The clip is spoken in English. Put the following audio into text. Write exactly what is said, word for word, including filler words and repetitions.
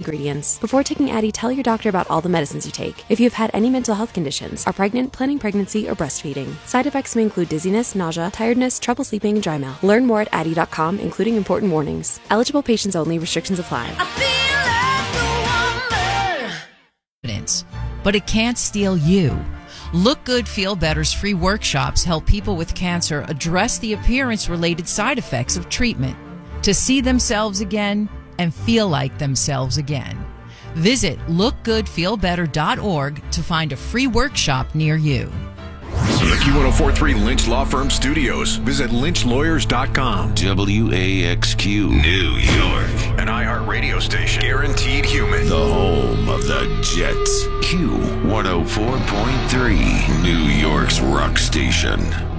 ingredients. Before taking Addyi, tell your doctor about all the medicines you take. If you have had any mental health conditions, are pregnant, planning pregnancy, or breastfeeding. Side effects may include dizziness, nausea, tiredness, trouble sleeping, and dry mouth. Learn more at addyi dot com, including important warnings. Eligible patients only. Restrictions apply. But it can't steal you. Look Good, Feel Better's free workshops help people with cancer address the appearance-related side effects of treatment to see themselves again and feel like themselves again. Visit look good feel better dot org to find a free workshop near you. The Q ten forty-three Lynch Law Firm Studios. Visit lynch lawyers dot com. W A X Q, New York. An iHeartRadio station. Guaranteed human. The home of the Jets. Q one oh four point three, New York's rock station.